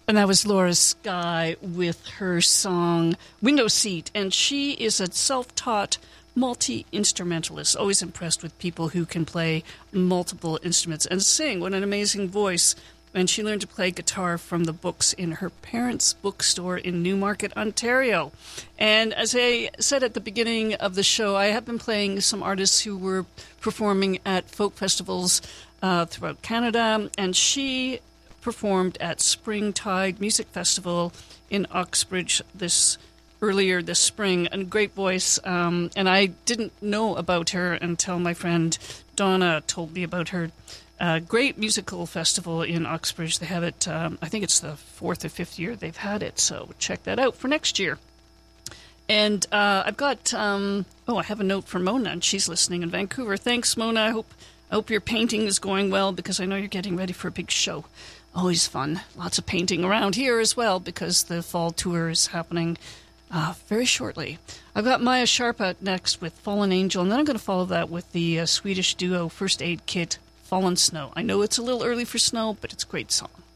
And that was Laura Skye with her song Window Seat. And she is a self-taught multi-instrumentalist. Always impressed with people who can play multiple instruments and sing. What an amazing voice. And she learned to play guitar from the books in her parents' bookstore in Newmarket, Ontario. And as I said at the beginning of the show, I have been playing some artists who were performing at folk festivals throughout Canada. And she performed at Springtide Music Festival in Uxbridge earlier this spring. And a great voice. And I didn't know about her until my friend Donna told me about her. Great musical festival in Uxbridge. They have it, I think it's the 4th or 5th year they've had it, so check that out for next year. And I've got, I have a note from Mona, and she's listening in Vancouver. Thanks, Mona. I hope your painting is going well, because I know you're getting ready for a big show. Always fun. Lots of painting around here as well, because the fall tour is happening very shortly. I've got Maya Sharpa next with Fallen Angel, and then I'm going to follow that with the Swedish duo First Aid Kit, Fallen Snow. I know it's a little early for snow, but it's a great song.